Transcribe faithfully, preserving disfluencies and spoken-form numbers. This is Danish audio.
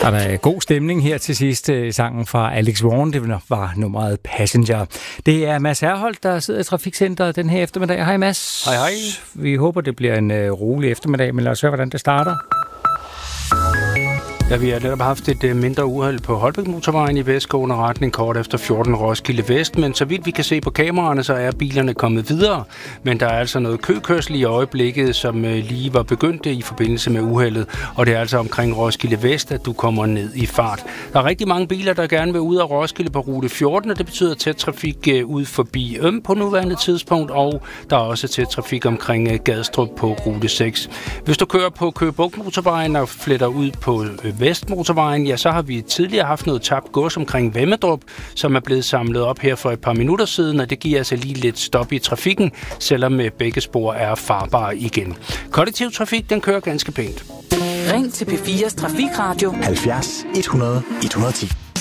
Der er god stemning her til sidst. Sangen fra Alex Warren, det var nummeret Passenger. Det er Mads Herholdt, der sidder i Trafikcenteret den her eftermiddag. Hej Mads. Hej hej. Vi håber, det bliver en uh, rolig eftermiddag, men lad os høre, hvordan det starter. Ja, vi har netop haft et uh, mindre uheld på Holbæk Motorvejen i vestgående retning kort efter fjorten Roskilde Vest, men så vidt vi kan se på kameraerne, så er bilerne kommet videre, men der er altså noget køkørsel i øjeblikket, som uh, lige var begyndt i forbindelse med uheldet, og det er altså omkring Roskilde Vest, at du kommer ned i fart. Der er rigtig mange biler, der gerne vil ud af Roskilde på rute fjorten, og det betyder tæt trafik uh, ud forbi Øm på nuværende tidspunkt, og der er også tæt trafik omkring uh, Gadstrup på rute seks. Hvis du kører på Køge Bugt Motorvejen og fletter ud på uh, Vestmotorvejen, ja, så har vi tidligere haft noget tabt gods omkring Vemmedrup, som er blevet samlet op her for et par minutter siden, og det giver altså lige lidt stop i trafikken, selvom begge spor er farbare igen. Kollektiv trafik, den kører ganske pænt. Ring til P fires Trafikradio halvfjerds et hundrede et hundrede og ti.